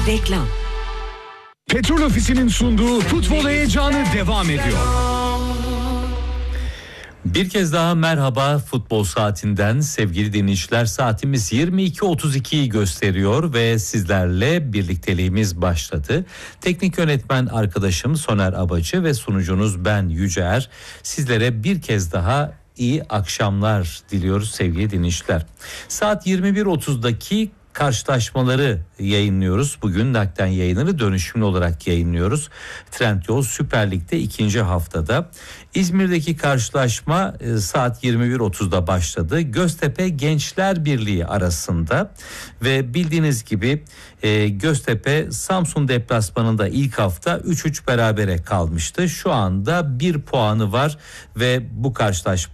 Reklam. Petrol Ofisi'nin sunduğu futbol heyecanı devam ediyor. Bir kez daha merhaba futbol saatinden sevgili dinleyiciler, saatimiz 22.32'yi gösteriyor ve sizlerle birlikteliğimiz başladı. Teknik yönetmen arkadaşım Soner Abacı ve sunucunuz ben Yüce sizlere bir kez daha iyi akşamlar diliyoruz sevgili dinleyiciler. Saat 21.30'daki karşılaşmaları yayınlıyoruz. Bugün naklen yayınları dönüşümlü olarak yayınlıyoruz. Trendyol Süper Lig'de ikinci haftada. İzmir'deki karşılaşma saat 21.30'da başladı. Göztepe Gençler Birliği arasında ve bildiğiniz gibi Göztepe Samsun deplasmanında ilk hafta 3-3 berabere kalmıştı. Şu anda 1 puanı var ve bu karşılaşma